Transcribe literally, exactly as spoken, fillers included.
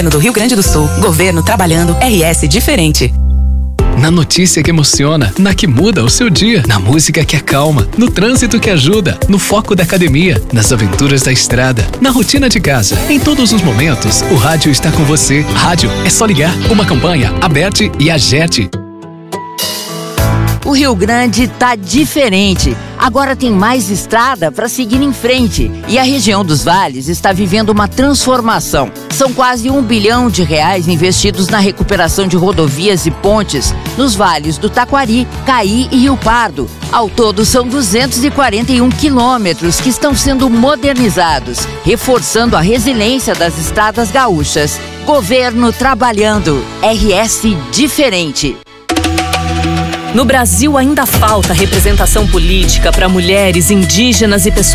do Rio Grande do Sul. Governo trabalhando, R S diferente. Na notícia que emociona, na que muda o seu dia, na música que acalma, no trânsito que ajuda, no foco da academia, nas aventuras da estrada, na rotina de casa. Em todos os momentos, o rádio está com você. Rádio é só ligar. Uma campanha, Aberte e Agerte. O Rio Grande tá diferente. Agora tem mais estrada para seguir em frente. E a região dos vales está vivendo uma transformação. São quase um bilhão de reais investidos na recuperação de rodovias e pontes nos vales do Taquari, Caí e Rio Pardo. Ao todo, são duzentos e quarenta e um quilômetros que estão sendo modernizados, reforçando a resiliência das estradas gaúchas. Governo trabalhando. R S diferente. No Brasil ainda falta representação política para mulheres, indígenas e pessoas